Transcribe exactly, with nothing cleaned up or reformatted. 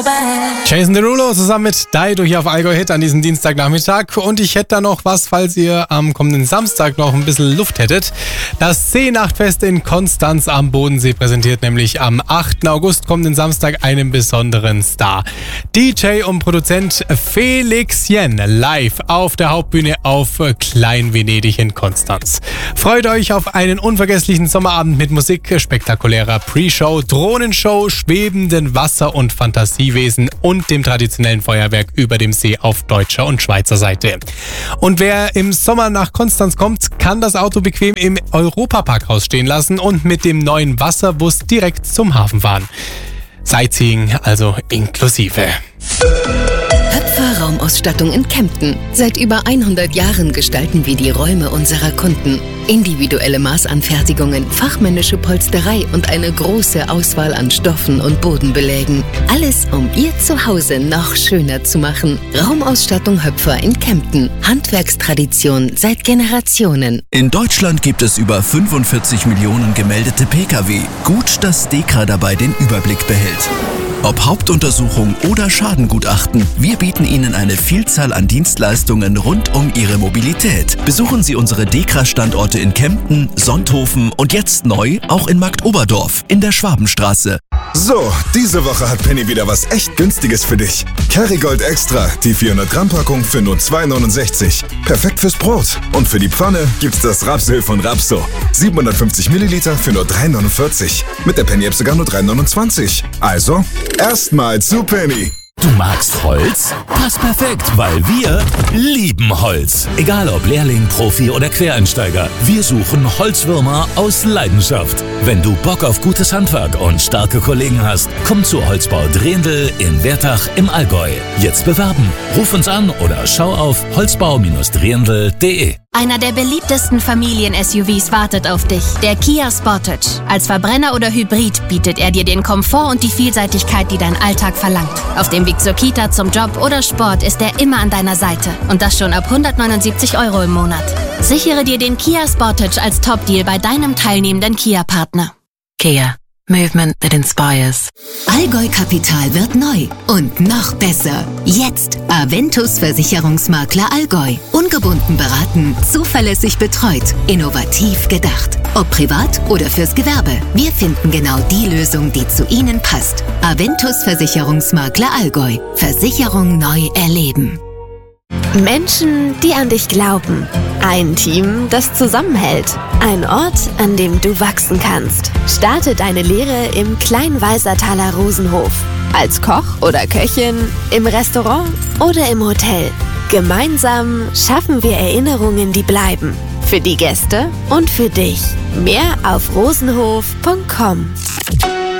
Jason Derulo zusammen mit Daido hier auf Allgäu Hit an diesem Dienstagnachmittag. Und ich hätte da noch was, falls ihr am kommenden Samstag noch ein bisschen Luft hättet. Das See-Nachtfest in Konstanz am Bodensee präsentiert nämlich am achten August kommenden Samstag einen besonderen Star. D J und Produzent Felix Jen live auf der Hauptbühne auf Klein Venedig in Konstanz. Freut euch auf einen unvergesslichen Sommerabend mit Musik, spektakulärer Pre-Show, Drohnenshow, schwebenden Wasser- und Fantasiewesen und dem traditionellen Feuerwerk über dem See auf deutscher und Schweizer Seite. Und wer im Sommer nach Konstanz kommt, kann das Auto bequem im Europapark ausstehen lassen und mit dem neuen Wasserbus direkt zum Hafen fahren. Sightseeing also inklusive. Höpfer Raumausstattung in Kempten. Seit über hundert Jahren gestalten wir die Räume unserer Kunden. Individuelle Maßanfertigungen, fachmännische Polsterei und eine große Auswahl an Stoffen und Bodenbelägen. Alles, um Ihr Zuhause noch schöner zu machen. Raumausstattung Höpfer in Kempten. Handwerkstradition seit Generationen. In Deutschland gibt es über fünfundvierzig Millionen gemeldete Pkw. Gut, dass DEKRA dabei den Überblick behält. Ob Hauptuntersuchung oder Schadengutachten, wir bieten Ihnen eine Vielzahl an Dienstleistungen rund um Ihre Mobilität. Besuchen Sie unsere DEKRA-Standorte in Kempten, Sonthofen und jetzt neu auch in Marktoberdorf in der Schwabenstraße. So, diese Woche hat Penny wieder was echt Günstiges für dich. Kerrygold Extra, die vierhundert Gramm Packung für nur zwei neunundsechzig. Perfekt fürs Brot. Und für die Pfanne gibt's das Rapsöl von Rapso. siebenhundertfünfzig Milliliter für nur drei neunundvierzig. Mit der Penny-App sogar nur drei neunundzwanzig. Also, erstmal zu Penny. Du magst Holz? Passt perfekt, weil wir lieben Holz. Egal ob Lehrling, Profi oder Quereinsteiger, wir suchen Holzwürmer aus Leidenschaft. Wenn du Bock auf gutes Handwerk und starke Kollegen hast, komm zu Holzbau Drendel in Wertach im Allgäu. Jetzt bewerben. Ruf uns an oder schau auf holzbau Drendel punkt de. Einer der beliebtesten Familien-S U Vs wartet auf dich, der Kia Sportage. Als Verbrenner oder Hybrid bietet er dir den Komfort und die Vielseitigkeit, die dein Alltag verlangt. Auf dem Weg zur Kita, zum Job oder Sport ist er immer an deiner Seite. Und das schon ab hundertneunundsiebzig Euro im Monat. Sichere dir den Kia Sportage als Top-Deal bei deinem teilnehmenden Kia-Partner. Kia. Movement that inspires. Allgäu Kapital wird neu und noch besser. Jetzt Aventus Versicherungsmakler Allgäu. Ungebunden beraten, zuverlässig betreut, innovativ gedacht. Ob privat oder fürs Gewerbe. Wir finden genau die Lösung, die zu Ihnen passt. Aventus Versicherungsmakler Allgäu. Versicherung neu erleben. Menschen, die an dich glauben. Ein Team, das zusammenhält. Ein Ort, an dem du wachsen kannst. Starte deine Lehre im Kleinwalsertaler Rosenhof. Als Koch oder Köchin, im Restaurant oder im Hotel. Gemeinsam schaffen wir Erinnerungen, die bleiben. Für die Gäste und für dich. Mehr auf rosenhof punkt com.